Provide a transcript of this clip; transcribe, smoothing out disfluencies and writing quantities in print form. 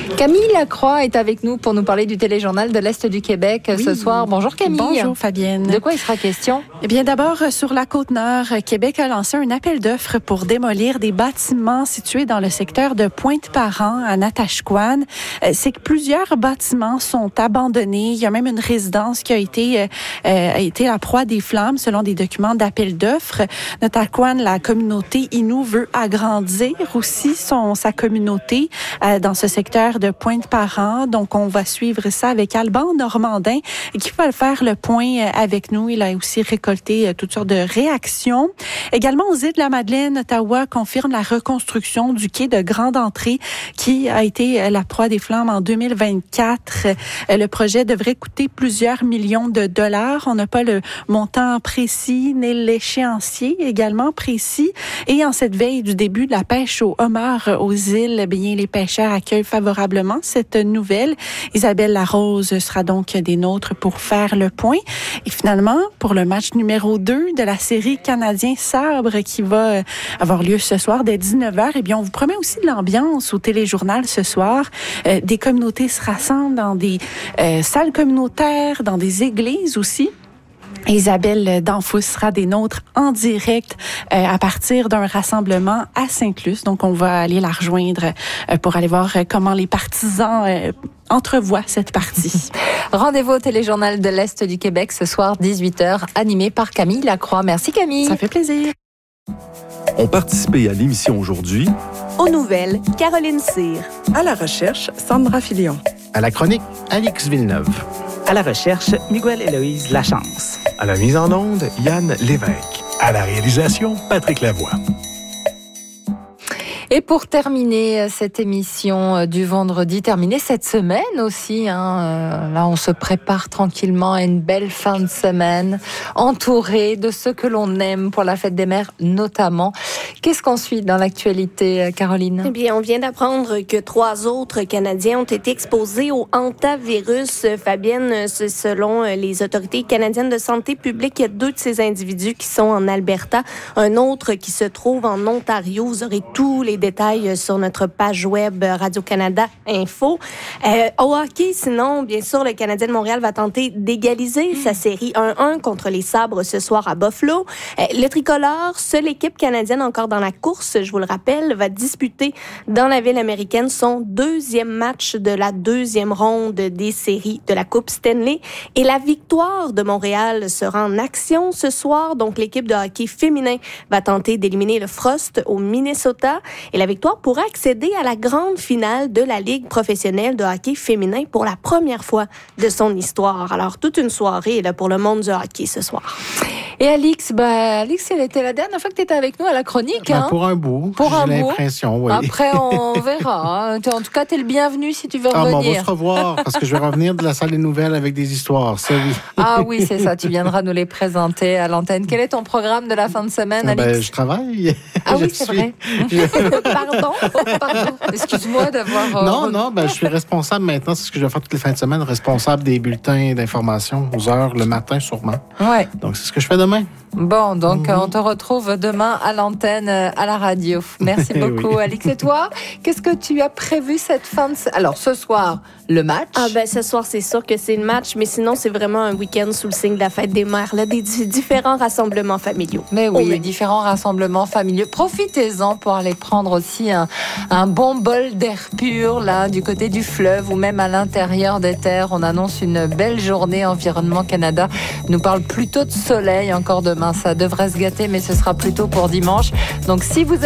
Camille Lacroix est avec nous pour nous parler du téléjournal de l'Est du Québec ce soir. Bonjour Camille. Bonjour Fabienne. De quoi il sera question? Eh bien d'abord, sur la Côte-Nord, Québec a lancé un appel d'offres pour démolir des bâtiments situés dans le secteur de Pointe-Parent, à Natashquan. C'est que plusieurs bâtiments sont abandonnés. Il y a même une résidence qui a été la proie des flammes selon des documents d'appel d'offres. Natashquan, la communauté Innu veut agrandir aussi sa communauté dans ce secteur de Pointe-Parent. Donc, on va suivre ça avec Alban Normandin qui va faire le point avec nous. Il a aussi récolté toutes sortes de réactions. Également, aux îles de la Madeleine, Ottawa confirme la reconstruction du quai de Grande Entrée qui a été la proie des flammes en 2024. Le projet devrait coûter plusieurs millions de dollars. On n'a pas le montant précis ni l'échéancier également précis. Et en cette veille du début de la pêche au homard aux îles, bien, les pêcheurs accueillent favorablement cette nouvelle. Isabelle Larose sera donc des nôtres pour faire le point. Et finalement, pour le match numéro 2 de la série Canadien-Sabre qui va avoir lieu ce soir dès 19h, eh bien, on vous promet aussi de l'ambiance au téléjournal ce soir. Des communautés se rassemblent dans des salles communautaires, dans des églises aussi. Isabelle Danfous sera des nôtres en direct à partir d'un rassemblement à Sainte-Luce. Donc, on va aller la rejoindre pour aller voir comment les partisans entrevoient cette partie. Rendez-vous au téléjournal de l'Est du Québec ce soir, 18h, animé par Camille Lacroix. Merci Camille. Ça fait plaisir. Ont participé à l'émission aujourd'hui. Aux nouvelles, Caroline Cyr. À la recherche, Sandra Filion. À la chronique, Alix Villeneuve. À la recherche, Miguel-Héloïse Lachance. À la mise en onde, Yann Lévesque. À la réalisation, Patrick Lavoie. Et pour terminer cette émission du vendredi, terminer cette semaine aussi, là on se prépare tranquillement à une belle fin de semaine, entouré de ceux que l'on aime pour la fête des mères notamment. Qu'est-ce qu'on suit dans l'actualité, Caroline? Eh bien, on vient d'apprendre que 3 autres Canadiens ont été exposés au hantavirus. Fabienne, selon les autorités canadiennes de santé publique, il y a 2 de ces individus qui sont en Alberta, un autre qui se trouve en Ontario. Vous aurez tous les détails sur notre page web Radio-Canada Info. Au hockey, sinon, bien sûr, le Canadien de Montréal va tenter d'égaliser sa série 1-1 contre les Sabres ce soir à Buffalo. Le tricolore, seule équipe canadienne encore dans la course, je vous le rappelle, va disputer dans la ville américaine son 2e match de la 2e ronde des séries de la Coupe Stanley. Et la victoire de Montréal sera en action ce soir. Donc, l'équipe de hockey féminin va tenter d'éliminer le Frost au Minnesota. Et la victoire pourra accéder à la grande finale de la Ligue professionnelle de hockey féminin pour la première fois de son histoire. Alors, toute une soirée là, pour le monde du hockey ce soir. Et Alix, elle était la dernière fois que tu étais avec nous à la chronique. Pour un bout, j'ai l'impression, oui. Après, on verra. En tout cas, tu es le bienvenu si tu veux revenir. On va se revoir, parce que je vais revenir de la salle des nouvelles avec des histoires, ça oui. Ah oui, c'est ça, tu viendras nous les présenter à l'antenne. Quel est ton programme de la fin de semaine, Alix? Je travaille. Ah oui, c'est vrai. Pardon. Excuse-moi d'avoir... Non, je suis responsable maintenant, c'est ce que je vais faire toutes les fins de semaine, responsable des bulletins d'information aux heures le matin sûrement. Ouais. Donc, c'est ce que je fais demain. Bon, donc on te retrouve demain à l'antenne, à la radio. Merci beaucoup, oui. Alix. Et toi, qu'est-ce que tu as prévu cette fin de... Alors, ce soir, le match. Ce soir, c'est sûr que c'est le match, mais sinon, c'est vraiment un week-end sous le signe de la fête des mères, là, des différents rassemblements familiaux. Mais oui, différents rassemblements familiaux. Profitez-en pour aller prendre aussi un bon bol d'air pur, là, du côté du fleuve ou même à l'intérieur des terres. On annonce une belle journée. Environnement Canada nous parle plutôt de soleil encore demain. Ça devrait se gâter, mais ce sera plutôt pour dimanche. Donc, si vous